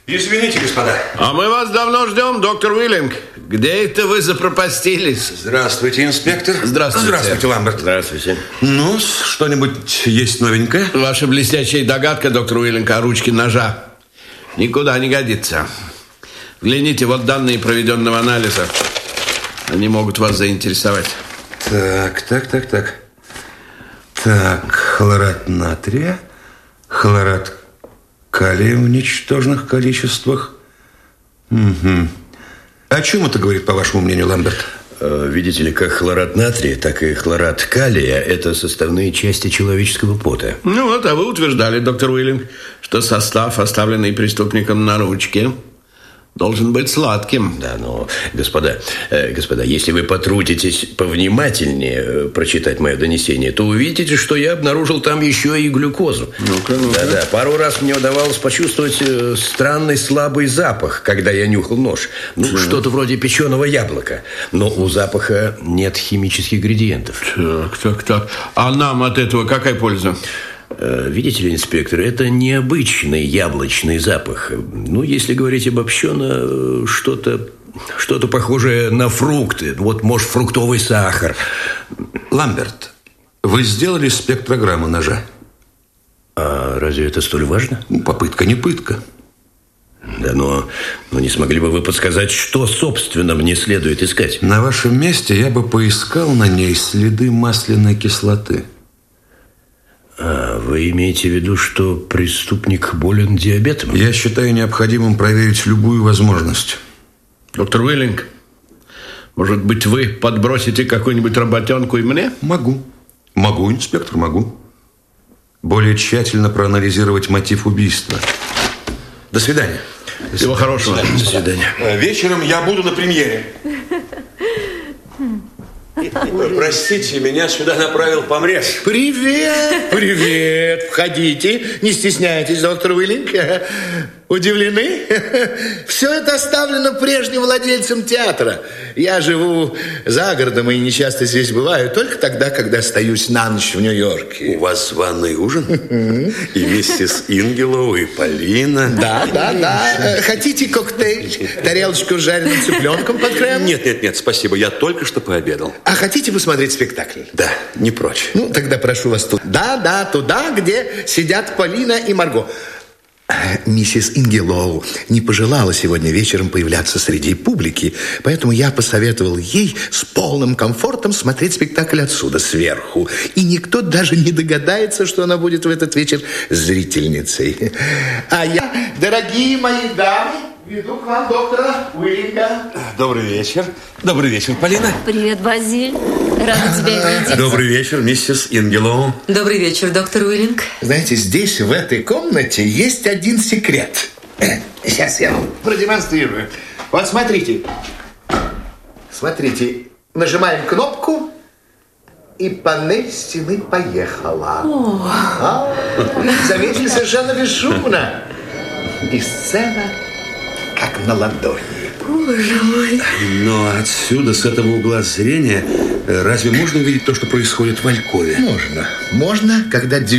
Извините, господа. А мы вас давно ждем, доктор Уиллинг. Где это вы запропастились? Здравствуйте, инспектор. Здравствуйте. Здравствуйте, Ламберт. Здравствуйте. Ну, что-нибудь есть новенькое? Ваша блестящая догадка, доктор Уиллинг, о ручке ножа никуда не годится. Взгляните, вот данные проведенного анализа. Они могут вас заинтересовать. Так, хлорат натрия, хлорат калия в ничтожных количествах. Угу. О чем это говорит, по вашему мнению, Ламберт? Видите ли, как хлорат натрия, так и хлорат калия – это составные части человеческого пота. Ну вот, а вы утверждали, доктор Уиллинг, что состав, оставленный преступником на ручке, должен быть сладким. Да, но, господа, если вы потрудитесь повнимательнее прочитать мое донесение, то увидите, что я обнаружил там еще и глюкозу. Ну-ка. Да, пару раз мне удавалось почувствовать странный слабый запах, когда я нюхал нож. Что-то вроде печеного яблока. Но у запаха нет химических ингредиентов. Так. А нам от этого какая польза? Видите ли, инспектор, это необычный яблочный запах. Ну, если говорить обобщенно, что-то похожее на фрукты. Вот, может, фруктовый сахар. Ламберт, вы сделали спектрограмму ножа? А разве это столь важно? Попытка не пытка. Да, но не смогли бы вы подсказать, что, собственно, мне следует искать? На вашем месте я бы поискал на ней следы масляной кислоты. Вы имеете в виду, что преступник болен диабетом? Я считаю необходимым проверить любую возможность. Доктор Уиллинг, может быть, вы подбросите какую-нибудь работенку и мне? Могу, инспектор, могу. Более тщательно проанализировать мотив убийства. До свидания. Всего хорошего. До свидания. Вечером я буду на премьере. Простите, меня сюда направил помрез. Привет. Входите. Не стесняйтесь, доктор Уиллинг. Удивлены? Все это оставлено прежним владельцем театра. Я живу за городом и не часто здесь бываю. Только тогда, когда остаюсь на ночь в Нью-Йорке. У вас званый ужин? И миссис Ингелоу, и Полина. Да. Хотите коктейль? Тарелочку с жареным цыпленком под краем? Нет, спасибо. Я только что пообедал. А хотите посмотреть спектакль? Да, не прочь. Ну, тогда прошу вас туда. Да, туда, где сидят Полина и Марго. Миссис Ингелоу не пожелала сегодня вечером появляться среди публики, поэтому я посоветовал ей с полным комфортом смотреть спектакль отсюда, сверху. И никто даже не догадается, что она будет в этот вечер зрительницей. А я, дорогие мои дамы, веду к вам доктора Уиллинга. Добрый вечер, Полина. Привет, Базиль. Рада тебя видеть. Добрый вечер, миссис Ингелоу. Добрый вечер, доктор Уиллинг. Знаете, здесь, в этой комнате, есть один секрет. Сейчас я вам продемонстрирую. Вот смотрите. Смотрите. Нажимаем кнопку, и панель стены поехала. Заметили, совершенно бесшумно. И сцена как на ладони. Боже мой. Но отсюда, с этого угла зрения, разве можно увидеть то, что происходит в Алькове? Можно, когда